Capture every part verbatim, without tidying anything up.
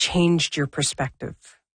changed your perspective?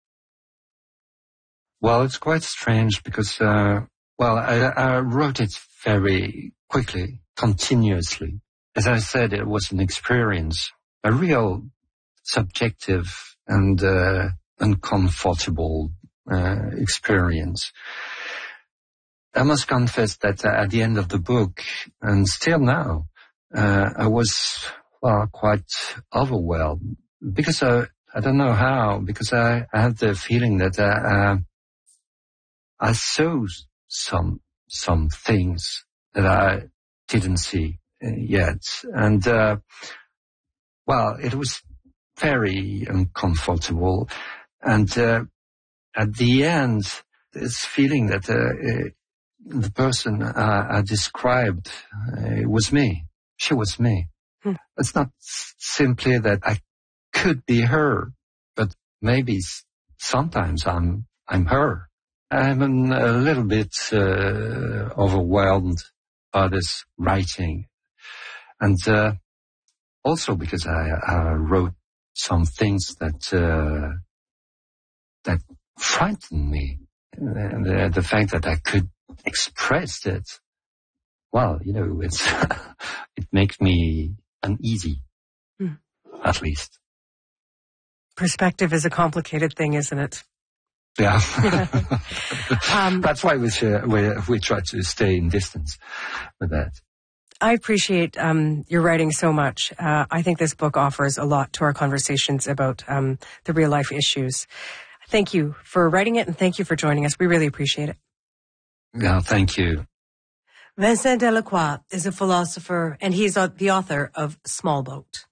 Well, it's quite strange because, uh, well, I, I wrote it very quickly, continuously. As I said, it was an experience, a real subjective and uh, uncomfortable uh, experience. I must confess that uh, at the end of the book, and still now, uh, I was well, quite overwhelmed because I, I don't know how, because I, I had the feeling that uh, uh, I saw some some things that I didn't see yet, and uh, well, it was very uncomfortable, and uh, at the end, this feeling that uh, the person uh, I described uh, was me. She was me. Hmm. It's not s- simply that I could be her, but maybe s- sometimes I'm I'm her. I'm a little bit uh, overwhelmed by this writing, and uh, also because I, I wrote some things that uh, that frightened me, and the, the fact that I could express it. Well, you know, it's it makes me uneasy, hmm. at least. Perspective is a complicated thing, isn't it? Yeah. um, That's why we, uh, we we try to stay in distance with that. I appreciate um, your writing so much. Uh, I think this book offers a lot to our conversations about um, the real life issues. Thank you for writing it, and thank you for joining us. We really appreciate it. Yeah, thank you. Vincent Delacroix is a philosopher, and he's the author of Small Boat.